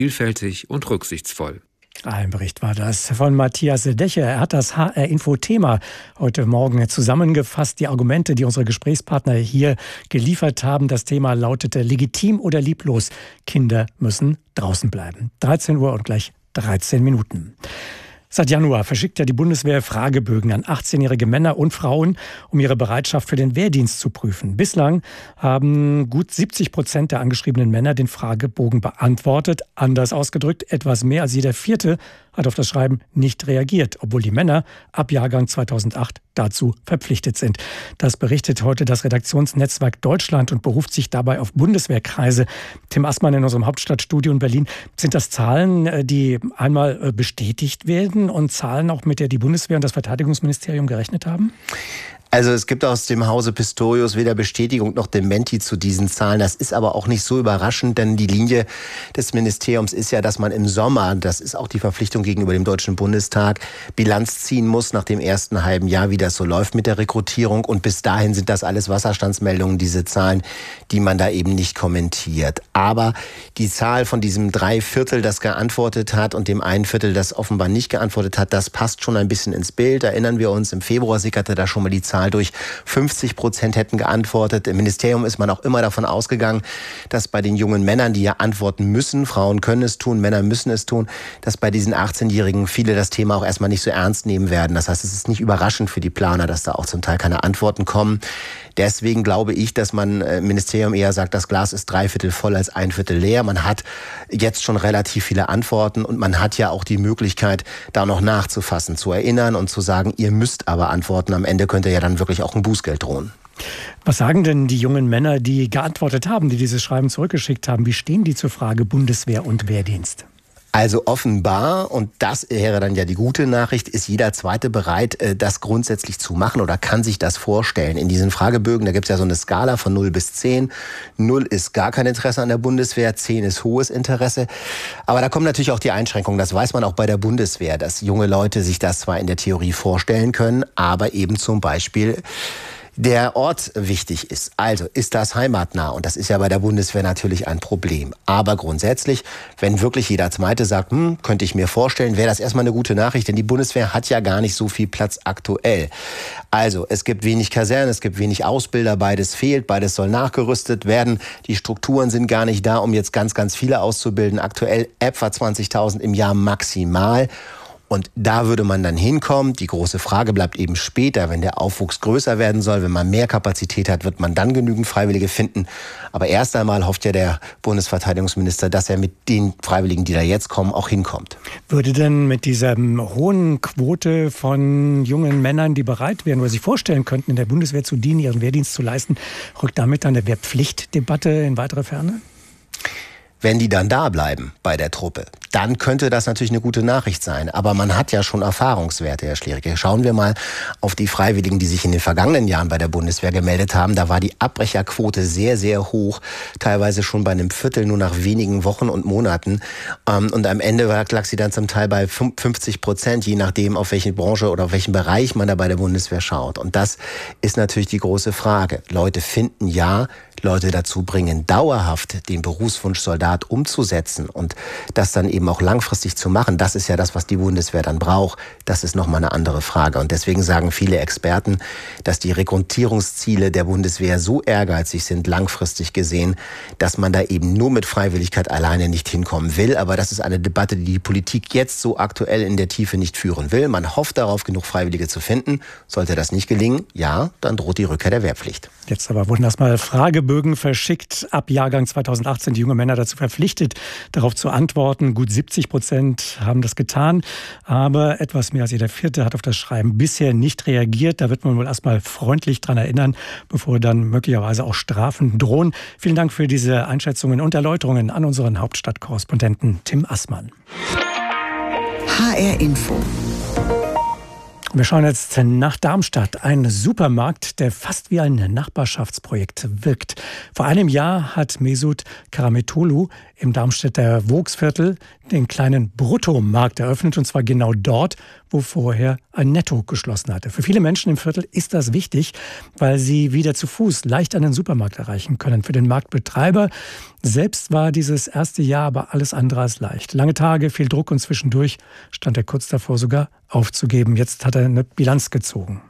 vielfältig und rücksichtsvoll. Ein Bericht war das von Matthias Deche. Er hat das HR-Info-Thema heute Morgen zusammengefasst. Die Argumente, die unsere Gesprächspartner hier geliefert haben. Das Thema lautete: legitim oder lieblos? Kinder müssen draußen bleiben. 13 Uhr und gleich 13 Minuten. Seit Januar verschickt ja die Bundeswehr Fragebögen an 18-jährige Männer und Frauen, um ihre Bereitschaft für den Wehrdienst zu prüfen. Bislang haben gut 70% der angeschriebenen Männer den Fragebogen beantwortet. Anders ausgedrückt, etwas mehr als jeder Vierte hat auf das Schreiben nicht reagiert, obwohl die Männer ab Jahrgang 2008 dazu verpflichtet sind. Das berichtet heute das Redaktionsnetzwerk Deutschland und beruft sich dabei auf Bundeswehrkreise. Tim Assmann in unserem Hauptstadtstudio in Berlin. Sind das Zahlen, die einmal bestätigt werden und Zahlen auch, mit der die Bundeswehr und das Verteidigungsministerium gerechnet haben? Also es gibt aus dem Hause Pistorius weder Bestätigung noch Dementi zu diesen Zahlen. Das ist aber auch nicht so überraschend, denn die Linie des Ministeriums ist ja, dass man im Sommer, das ist auch die Verpflichtung gegenüber dem Deutschen Bundestag, Bilanz ziehen muss nach dem ersten halben Jahr, wie das so läuft mit der Rekrutierung. Und bis dahin sind das alles Wasserstandsmeldungen, diese Zahlen, die man da eben nicht kommentiert. Aber die Zahl von diesem 3/4, das geantwortet hat, und dem 1/4, das offenbar nicht geantwortet hat, das passt schon ein bisschen ins Bild. Erinnern wir uns, im Februar sickerte da schon mal die Zahl durch. 50% hätten geantwortet. Im Ministerium ist man auch immer davon ausgegangen, dass bei den jungen Männern, die ja antworten müssen, Frauen können es tun, Männer müssen es tun, dass bei diesen 18-Jährigen viele das Thema auch erstmal nicht so ernst nehmen werden. Das heißt, es ist nicht überraschend für die Planer, dass da auch zum Teil keine Antworten kommen. Deswegen glaube ich, dass man im Ministerium eher sagt, das Glas ist 3/4 voll als 1/4 leer. Man hat jetzt schon relativ viele Antworten und man hat ja auch die Möglichkeit, da noch nachzufassen, zu erinnern und zu sagen, ihr müsst aber antworten. Am Ende könnte ja dann wirklich auch ein Bußgeld drohen. Was sagen denn die jungen Männer, die geantwortet haben, die dieses Schreiben zurückgeschickt haben? Wie stehen die zur Frage Bundeswehr und Wehrdienst? Also offenbar, und das wäre dann ja die gute Nachricht, ist jeder Zweite bereit, das grundsätzlich zu machen oder kann sich das vorstellen. In diesen Fragebögen, da gibt es ja so eine Skala von 0 bis 10. 0 ist gar kein Interesse an der Bundeswehr, 10 ist hohes Interesse. Aber da kommen natürlich auch die Einschränkungen. Das weiß man auch bei der Bundeswehr, dass junge Leute sich das zwar in der Theorie vorstellen können, aber eben zum Beispiel der Ort wichtig ist. Also ist das heimatnah? Und das ist ja bei der Bundeswehr natürlich ein Problem. Aber grundsätzlich, wenn wirklich jeder Zweite sagt, könnte ich mir vorstellen, wäre das erstmal eine gute Nachricht, denn die Bundeswehr hat ja gar nicht so viel Platz aktuell. Also es gibt wenig Kasernen, es gibt wenig Ausbilder, beides fehlt, beides soll nachgerüstet werden. Die Strukturen sind gar nicht da, um jetzt ganz, ganz viele auszubilden. Aktuell etwa 20.000 im Jahr maximal. Und da würde man dann hinkommen. Die große Frage bleibt eben später, wenn der Aufwuchs größer werden soll, wenn man mehr Kapazität hat, wird man dann genügend Freiwillige finden. Aber erst einmal hofft ja der Bundesverteidigungsminister, dass er mit den Freiwilligen, die da jetzt kommen, auch hinkommt. Würde denn mit dieser hohen Quote von jungen Männern, die bereit wären oder sich vorstellen könnten, in der Bundeswehr zu dienen, ihren Wehrdienst zu leisten, rückt damit dann eine Wehrpflichtdebatte in weitere Ferne? Wenn die dann da bleiben bei der Truppe, dann könnte das natürlich eine gute Nachricht sein. Aber man hat ja schon Erfahrungswerte, Herr Schlierike. Schauen wir mal auf die Freiwilligen, die sich in den vergangenen Jahren bei der Bundeswehr gemeldet haben. Da war die Abbrecherquote sehr, sehr hoch. Teilweise schon bei einem Viertel nur nach wenigen Wochen und Monaten. Und am Ende lag sie dann zum Teil bei 50%, je nachdem, auf welche Branche oder auf welchen Bereich man da bei der Bundeswehr schaut. Und das ist natürlich die große Frage. Leute finden ja, Leute dazu bringen, dauerhaft den Berufswunsch Soldat umzusetzen und das dann eben auch langfristig zu machen. Das ist ja das, was die Bundeswehr dann braucht. Das ist nochmal eine andere Frage. Und deswegen sagen viele Experten, dass die Rekrutierungsziele der Bundeswehr so ehrgeizig sind, langfristig gesehen, dass man da eben nur mit Freiwilligkeit alleine nicht hinkommen will. Aber das ist eine Debatte, die die Politik jetzt so aktuell in der Tiefe nicht führen will. Man hofft darauf, genug Freiwillige zu finden. Sollte das nicht gelingen, ja, dann droht die Rückkehr der Wehrpflicht. Jetzt aber wurden erstmal Fragebögen verschickt. Ab Jahrgang 2018 die jungen Männer dazu verpflichtet, darauf zu antworten. Gut 70% haben das getan. Aber etwas mehr als jeder Vierte hat auf das Schreiben bisher nicht reagiert. Da wird man wohl erstmal freundlich dran erinnern, bevor dann möglicherweise auch Strafen drohen. Vielen Dank für diese Einschätzungen und Erläuterungen an unseren Hauptstadtkorrespondenten Tim Assmann. HR Info. Und wir schauen jetzt nach Darmstadt, ein Supermarkt, der fast wie ein Nachbarschaftsprojekt wirkt. Vor einem Jahr hat Mesut Karametolu im Darmstädter Vogtsviertel den kleinen Bruttomarkt eröffnet, und zwar genau dort, wo vorher ein Netto geschlossen hatte. Für viele Menschen im Viertel ist das wichtig, weil sie wieder zu Fuß leicht einen Supermarkt erreichen können. Für den Marktbetreiber selbst war dieses erste Jahr aber alles andere als leicht. Lange Tage, viel Druck und zwischendurch stand er kurz davor sogar aufzugeben. Jetzt hat er eine Bilanz gezogen.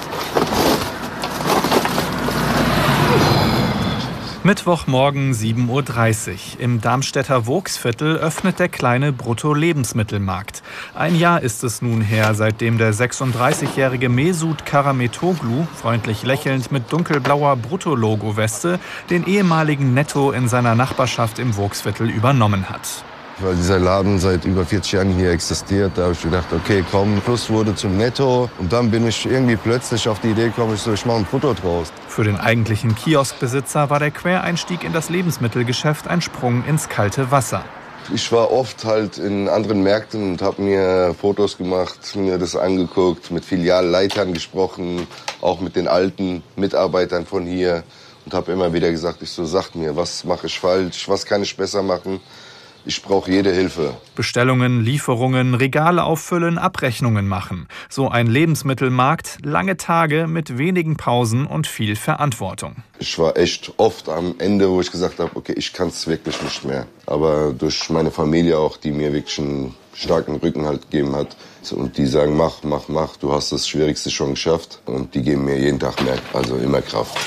Mittwochmorgen 7:30 Uhr. Im Darmstädter Vogtsviertel öffnet der kleine Brutto-Lebensmittelmarkt. Ein Jahr ist es nun her, seitdem der 36-jährige Mesut Karametoglu, freundlich lächelnd mit dunkelblauer Brutto-Logo-Weste, den ehemaligen Netto in seiner Nachbarschaft im Vogtsviertel übernommen hat. Weil dieser Laden seit über 40 Jahren hier existiert, da habe ich gedacht, okay, komm, Plus wurde zum Netto. Und dann bin ich irgendwie plötzlich auf die Idee gekommen, ich mache ein Brutto draus. Für den eigentlichen Kioskbesitzer war der Quereinstieg in das Lebensmittelgeschäft ein Sprung ins kalte Wasser. Ich war oft halt in anderen Märkten und habe mir Fotos gemacht, mir das angeguckt, mit Filialleitern gesprochen, auch mit den alten Mitarbeitern von hier. Und habe immer wieder gesagt, sagt mir, was mache ich falsch, was kann ich besser machen. Ich brauche jede Hilfe. Bestellungen, Lieferungen, Regale auffüllen, Abrechnungen machen. So ein Lebensmittelmarkt, lange Tage mit wenigen Pausen und viel Verantwortung. Ich war echt oft am Ende, wo ich gesagt habe, okay, ich kann es wirklich nicht mehr. Aber durch meine Familie auch, die mir wirklich einen starken Rücken halt gegeben hat. Und die sagen, mach, du hast das Schwierigste schon geschafft. Und die geben mir jeden Tag mehr, also immer Kraft.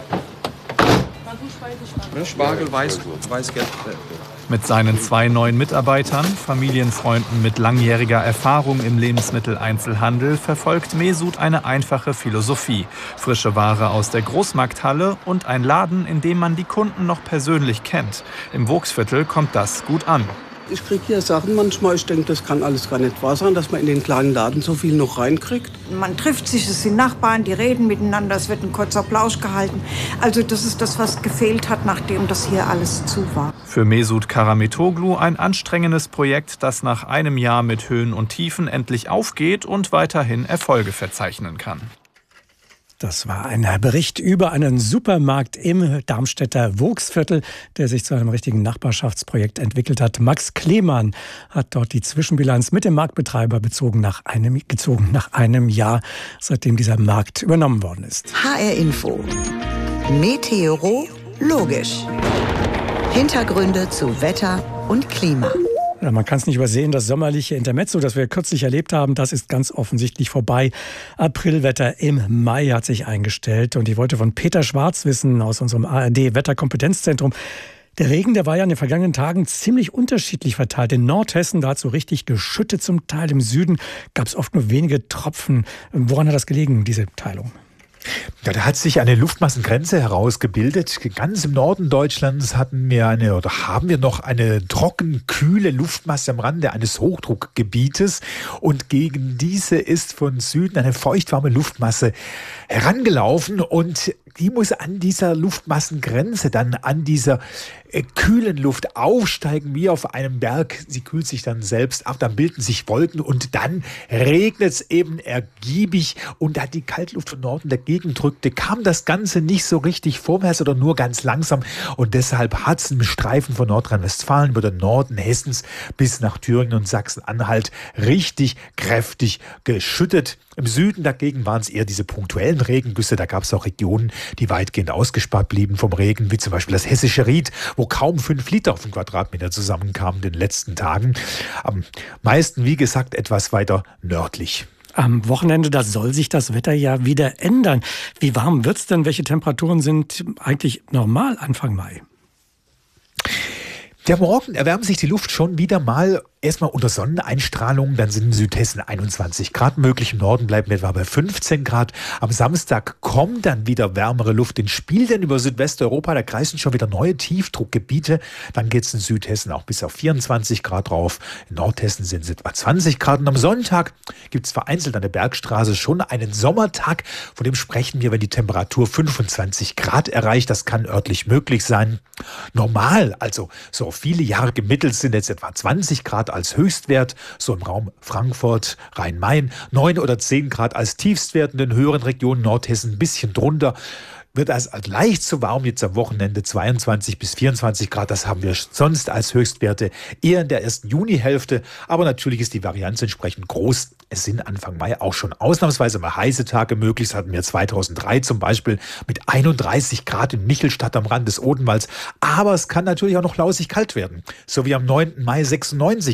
Spargel, Weißgelb. Mit seinen 2 neuen Mitarbeitern, Familienfreunden mit langjähriger Erfahrung im Lebensmitteleinzelhandel, verfolgt Mesut eine einfache Philosophie. Frische Ware aus der Großmarkthalle und ein Laden, in dem man die Kunden noch persönlich kennt. Im Vogtsviertel kommt das gut an. Ich kriege hier Sachen manchmal, ich denke, das kann alles gar nicht wahr sein, dass man in den kleinen Laden so viel noch reinkriegt. Man trifft sich, es sind Nachbarn, die reden miteinander, es wird ein kurzer Plausch gehalten. Also das ist das, was gefehlt hat, nachdem das hier alles zu war. Für Mesut Karametoglu ein anstrengendes Projekt, das nach einem Jahr mit Höhen und Tiefen endlich aufgeht und weiterhin Erfolge verzeichnen kann. Das war ein Bericht über einen Supermarkt im Darmstädter Vogtsviertel, der sich zu einem richtigen Nachbarschaftsprojekt entwickelt hat. Max Klemann hat dort die Zwischenbilanz mit dem Marktbetreiber gezogen nach einem Jahr, seitdem dieser Markt übernommen worden ist. HR Info. Meteorologisch. Hintergründe zu Wetter und Klima. Ja, man kann es nicht übersehen, das sommerliche Intermezzo, das wir kürzlich erlebt haben, das ist ganz offensichtlich vorbei. Aprilwetter im Mai hat sich eingestellt und ich wollte von Peter Schwarz wissen aus unserem ARD-Wetterkompetenzzentrum. Der Regen, der war ja in den vergangenen Tagen ziemlich unterschiedlich verteilt. In Nordhessen, da hat es so richtig geschüttet zum Teil. Im Süden gab es oft nur wenige Tropfen. Woran hat das gelegen, diese Teilung? Ja, da hat sich eine Luftmassengrenze herausgebildet. Ganz im Norden Deutschlands haben wir noch eine trockenkühle Luftmasse am Rande eines Hochdruckgebietes. Und gegen diese ist von Süden eine feuchtwarme Luftmasse herangelaufen und die muss an dieser Luftmassengrenze dann an dieser kühlen Luft aufsteigen wie auf einem Berg. Sie kühlt sich dann selbst ab, dann bilden sich Wolken und dann regnet es eben ergiebig. Und da die Kaltluft von Norden dagegen drückte, kam das Ganze nicht so richtig vorwärts oder nur ganz langsam. Und deshalb hat es im Streifen von Nordrhein-Westfalen über den Norden Hessens bis nach Thüringen und Sachsen-Anhalt richtig kräftig geschüttet. Im Süden dagegen waren es eher diese punktuellen Regengüsse. Da gab es auch Regionen, die weitgehend ausgespart blieben vom Regen, wie zum Beispiel das hessische Ried, wo kaum 5 Liter auf den Quadratmeter zusammenkamen in den letzten Tagen. Am meisten, wie gesagt, etwas weiter nördlich. Am Wochenende, da soll sich das Wetter ja wieder ändern. Wie warm wird's denn? Welche Temperaturen sind eigentlich normal Anfang Mai? Der Morgen erwärmt sich die Luft schon wieder mal. Erstmal unter Sonneneinstrahlung, dann sind in Südhessen 21 Grad möglich. Im Norden bleiben wir etwa bei 15 Grad. Am Samstag kommt dann wieder wärmere Luft ins Spiel, denn über Südwesteuropa, da kreisen schon wieder neue Tiefdruckgebiete. Dann geht es in Südhessen auch bis auf 24 Grad rauf. In Nordhessen sind es etwa 20 Grad. Und am Sonntag gibt es vereinzelt an der Bergstraße schon einen Sommertag. Von dem sprechen wir, wenn die Temperatur 25 Grad erreicht. Das kann örtlich möglich sein. Normal, also so viele Jahre gemittelt sind jetzt etwa 20 Grad als Höchstwert, so im Raum Frankfurt, Rhein-Main, 9 oder 10 Grad als Tiefstwert, in den höheren Regionen Nordhessen ein bisschen drunter. Wird es leicht zu warm jetzt am Wochenende, 22 bis 24 Grad. Das haben wir sonst als Höchstwerte eher in der ersten Junihälfte. Aber natürlich ist die Varianz entsprechend groß. Es sind Anfang Mai auch schon ausnahmsweise mal heiße Tage möglich. Das hatten wir 2003 zum Beispiel mit 31 Grad in Michelstadt am Rand des Odenwalds. Aber es kann natürlich auch noch lausig kalt werden. So wie am 9. Mai 96